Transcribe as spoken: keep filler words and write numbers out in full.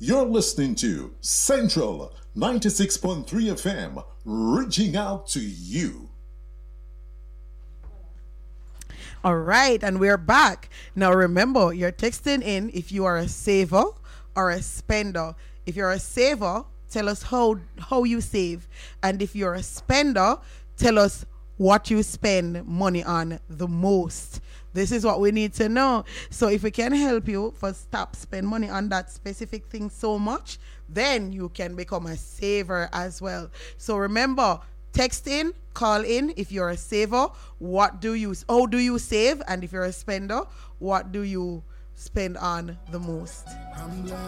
You're listening to Central ninety-six point three F M, reaching out to you. All right, and we're back. Now remember, you're texting in if you are a saver or a spender. If you're a saver, tell us how how you save. And if you're a spender, tell us what you spend money on the most. This is what we need to know. So if we can help you for stop spend money on that specific thing so much, then you can become a saver as well. So remember, text in, call in if you're a saver. What do you, how do you save? And if you're a spender, what do you spend on the most?